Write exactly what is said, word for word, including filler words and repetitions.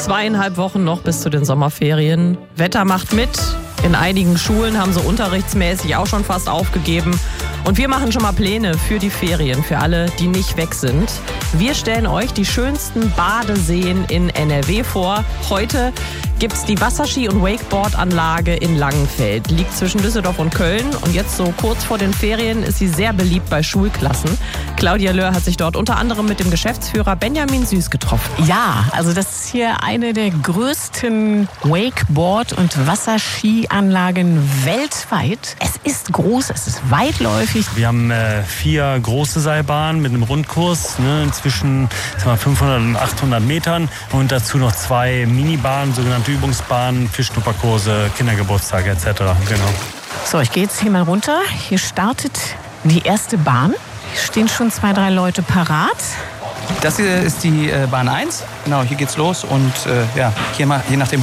Zweieinhalb Wochen noch bis zu den Sommerferien. Wetter macht mit. In einigen Schulen haben sie unterrichtsmäßig auch schon fast aufgegeben. Und wir machen schon mal Pläne für die Ferien, für alle, die nicht weg sind. Wir stellen euch die schönsten Badeseen in N R W vor. Heute gibt's die Wasserski- und Wakeboard-Anlage in Langenfeld. Liegt zwischen Düsseldorf und Köln. Und jetzt so kurz vor den Ferien ist sie sehr beliebt bei Schulklassen. Claudia Löhr hat sich dort unter anderem mit dem Geschäftsführer Benjamin Süß getroffen. Ja, also das ist hier eine der größten Wakeboard- und Wasserskianlagen weltweit. Es ist groß, es ist weitläufig. Wir haben äh, vier große Seilbahnen mit einem Rundkurs, ne, inzwischen fünfhundert und achthundert Metern und dazu noch zwei Minibahnen, sogenannte Übungsbahnen für Schnupperkurse, Kindergeburtstage et cetera. Genau. So, ich gehe jetzt hier mal runter. Hier startet die erste Bahn. Hier stehen schon zwei, drei Leute parat. Das hier ist die äh, Bahn eins. Genau, hier geht's los und äh, ja, hier mal, je nachdem,